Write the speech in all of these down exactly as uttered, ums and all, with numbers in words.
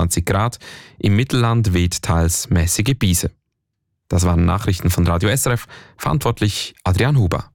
einundzwanzig Grad, im Mittelland weht teils mäßige Brise. Das waren Nachrichten von Radio S R F, verantwortlich Adrian Huber.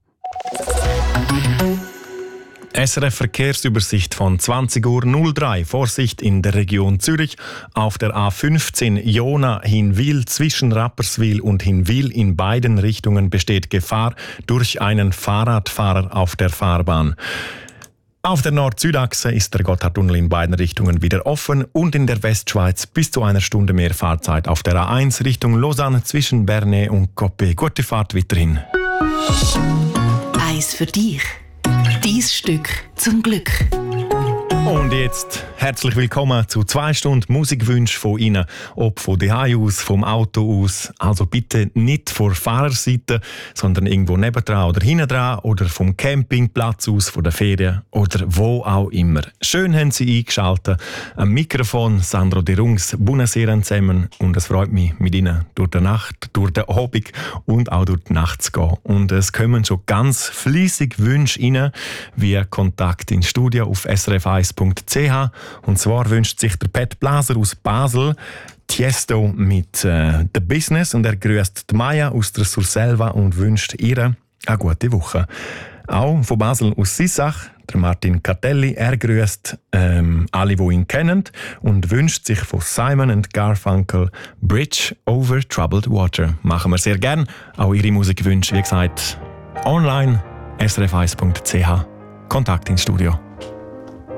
S R F Verkehrsübersicht von zwanzig Uhr null drei. Vorsicht in der Region Zürich. Auf der A fünfzehn Jona-Hinwil zwischen Rapperswil und Hinwil in beiden Richtungen besteht Gefahr durch einen Fahrradfahrer auf der Fahrbahn. Auf der Nord-Süd-Achse ist der Gotthardtunnel in beiden Richtungen wieder offen und in der Westschweiz bis zu einer Stunde mehr Fahrzeit auf der A eins Richtung Lausanne zwischen Bernay und Coppet. Gute Fahrt weiterhin. Eis für dich. Dies Stück zum Glück. Und jetzt herzlich willkommen zu zwei Stunden Musikwünsche von Ihnen. Ob von daheim aus, vom Auto aus. Also bitte nicht vor Fahrerseite, sondern irgendwo nebendran oder hinten dran oder vom Campingplatz aus, von der Ferien oder wo auch immer. Schön haben Sie eingeschaltet. Am Mikrofon Sandro De Rungs, Buonasera zusammen. Und es freut mich, mit Ihnen durch die Nacht, durch den Abend und auch durch die Nacht zu gehen. Und es kommen schon ganz fleissig Wünsche rein, wie Kontakt ins Studio auf s r f eins punkt c h. Und zwar wünscht sich der Pat Blaser aus Basel Tiesto mit äh, The Business und er grüßt die Maya aus der Surselva und wünscht ihr eine gute Woche. Auch von Basel aus Sissach, der Martin Catelli, er grüßt ähm, alle, die ihn kennen und wünscht sich von Simon and Garfunkel Bridge over Troubled Water. Machen wir sehr gern. Auch Ihre Musikwünsche, wie gesagt, online s r f eins punkt c h. Kontakt ins Studio.